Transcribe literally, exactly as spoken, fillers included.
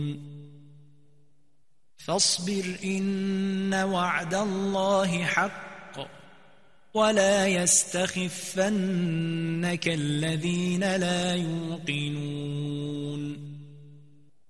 فاصبر إن وعد الله حق ولا يستخفنك الذين لا يوقنون